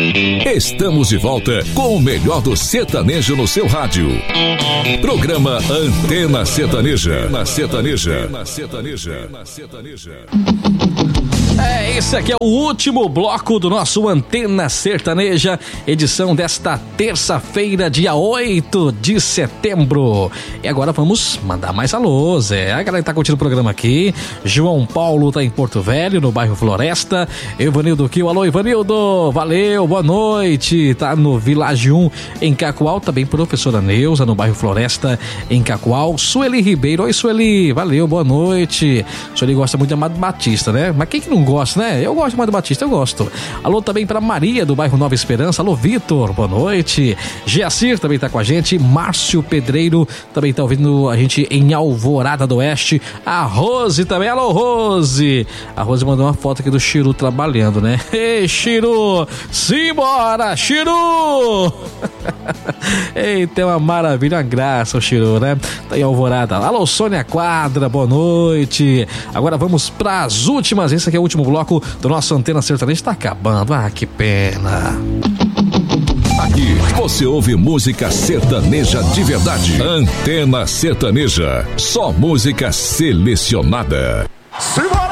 Estamos de volta com o melhor do sertanejo no seu rádio. Programa Antena Sertaneja. Esse aqui é o último bloco do nosso Antena Sertaneja, edição desta terça-feira, dia 8 de setembro. E agora vamos mandar mais alôs. A galera tá curtindo o programa aqui. João Paulo tá em Porto Velho, no bairro Floresta. Ivanildo Kiel, alô Ivanildo, valeu, boa noite. Tá no Village 1 em Cacoal, também professora Neuza no bairro Floresta em Cacoal. Sueli Ribeiro, oi Sueli, valeu, boa noite. Sueli gosta muito de Amado Batista, né? Mas quem que não gosta, né? Eu gosto de Amado Batista, eu gosto. Alô também pra Maria do bairro Nova Esperança, alô Vitor, boa noite. Geacir também tá com a gente. Márcio Pedreiro também tá ouvindo a gente em Alvorada do Oeste. A Rose também, alô Rose. A Rose mandou uma foto aqui do Chiru trabalhando, né? Ei, Chiru, simbora, Chiru. Eita, é uma maravilha, uma graça o Chiru, né? Tá em Alvorada. Alô Sônia Quadra, boa noite. Agora vamos pras últimas. Esse aqui é o último bloco do nosso Antena Sertaneja. Tá acabando, que pena. Aqui você ouve música sertaneja de verdade. Antena Sertaneja, só música selecionada.